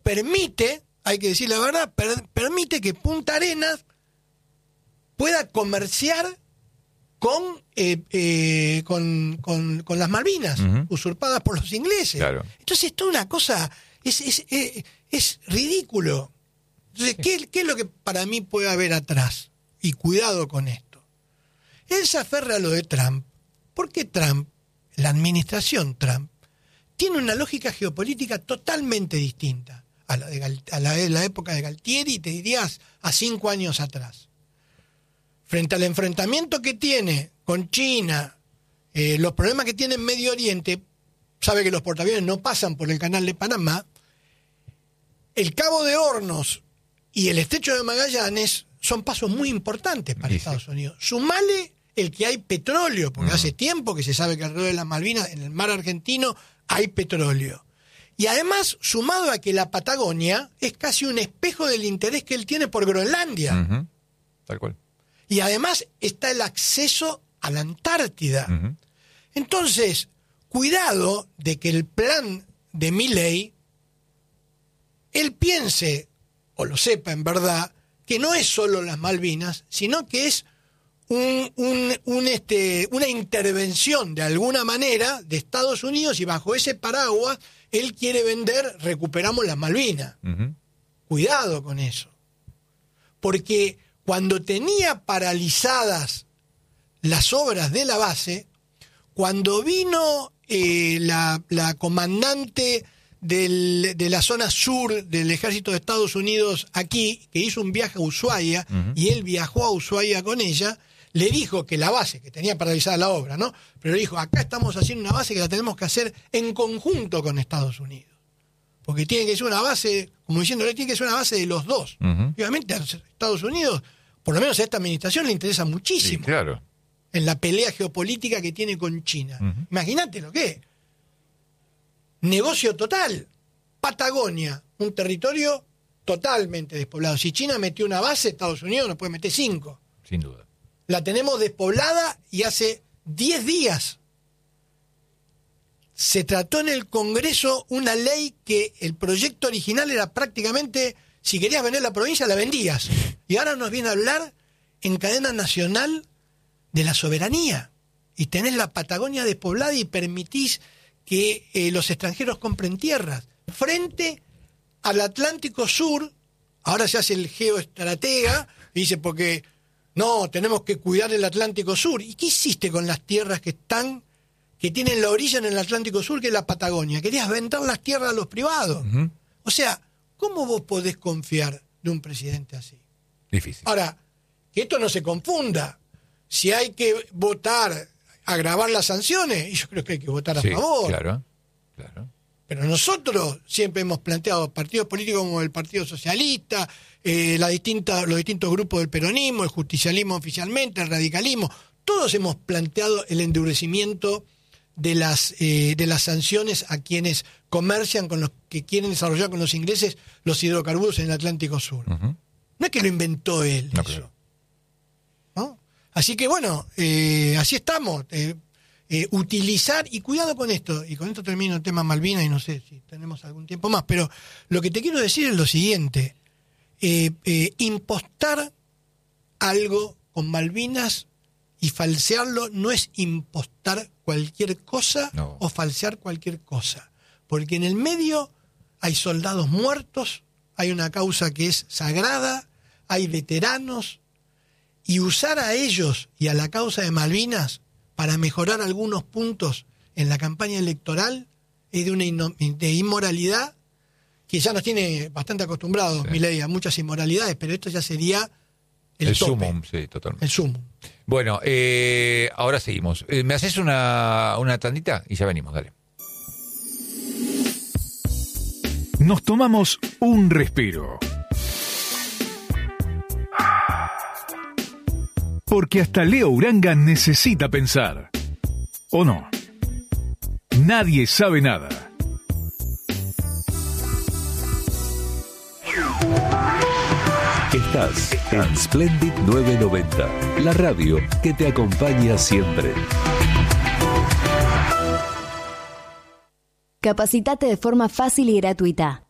permite, hay que decir la verdad, permite que Punta Arenas pueda comerciar con las Malvinas, usurpadas por los ingleses. Claro. Entonces, toda una cosa, es ridículo. Entonces, ¿qué es lo que para mí puede haber atrás? Y cuidado con esto. Él se aferra a lo de Trump, porque Trump, la administración Trump, tiene una lógica geopolítica totalmente distinta a la de la época de Galtieri, te dirías, a 5 años atrás. Frente al enfrentamiento que tiene con China, los problemas que tiene en Medio Oriente, sabe que los portaaviones no pasan por el Canal de Panamá, el Cabo de Hornos y el Estrecho de Magallanes son pasos muy importantes para Estados Unidos. Sumale el que hay petróleo, porque hace tiempo que se sabe que alrededor de las Malvinas, en el mar argentino, hay petróleo. Y además, sumado a que la Patagonia es casi un espejo del interés que él tiene por Groenlandia. Tal cual. Y además está el acceso a la Antártida. Entonces, cuidado de que el plan de Milei, él piense, o lo sepa en verdad, que no es solo las Malvinas, sino que es una intervención de alguna manera de Estados Unidos, y bajo ese paraguas él quiere vender, recuperamos las Malvinas. Cuidado con eso. Porque cuando tenía paralizadas las obras de la base, cuando vino la comandante de la zona sur del ejército de Estados Unidos aquí, que hizo un viaje a Ushuaia, y él viajó a Ushuaia con ella, le dijo que la base, que tenía paralizada la obra, ¿no? Pero le dijo, acá estamos haciendo una base que la tenemos que hacer en conjunto con Estados Unidos. Porque tiene que ser una base, como diciéndole, tiene que ser una base de los dos. Y obviamente a Estados Unidos, por lo menos a esta administración, le interesa muchísimo. Sí, claro. En la pelea geopolítica que tiene con China. Imagínate lo que es. Negocio total. Patagonia, un territorio totalmente despoblado. Si China metió una base, Estados Unidos no puede meter 5. Sin duda. La tenemos despoblada y hace 10 días se trató en el Congreso una ley que el proyecto original era prácticamente, si querías vender la provincia, la vendías. Y ahora nos viene a hablar en cadena nacional de la soberanía. Y tenés la Patagonia despoblada y permitís que los extranjeros compren tierras. Frente al Atlántico Sur, ahora se hace el geoestratega, y dice, porque no, tenemos que cuidar el Atlántico Sur. ¿Y qué hiciste con las tierras que tienen la orilla en el Atlántico Sur, que es la Patagonia? Querías vender las tierras a los privados. O sea, ¿cómo vos podés confiar de un presidente así? Difícil. Ahora, que esto no se confunda. Si hay que votar, agravar las sanciones, y yo creo que hay que votar a favor. Claro. Pero nosotros siempre hemos planteado partidos políticos como el Partido Socialista, los distintos grupos del peronismo, el justicialismo oficialmente, el radicalismo, todos hemos planteado el endurecimiento de las sanciones a quienes comercian con los que quieren desarrollar con los ingleses los hidrocarburos en el Atlántico Sur. No es que lo inventó él, no, eso. Claro. ¿No? Así que bueno, así estamos. Utilizar, y cuidado con esto, y con esto termino el tema Malvinas, y no sé si tenemos algún tiempo más, pero lo que te quiero decir es lo siguiente: impostar algo con Malvinas y falsearlo no es impostar cualquier cosa o falsear cualquier cosa, porque en el medio hay soldados muertos, hay una causa que es sagrada, hay veteranos, y usar a ellos y a la causa de Malvinas para mejorar algunos puntos en la campaña electoral es de una inmoralidad que ya nos tiene bastante acostumbrados, Milei, a muchas inmoralidades, pero esto ya sería el tope. Sumum, sí, totalmente. El sumum. Bueno, ahora seguimos. ¿Me haces una tandita? Y ya venimos, dale. Nos tomamos un respiro. Porque hasta Leo Uranga necesita pensar. ¿O no? Nadie sabe nada. Estás en Splendid 990, la radio que te acompaña siempre. Capacitate de forma fácil y gratuita.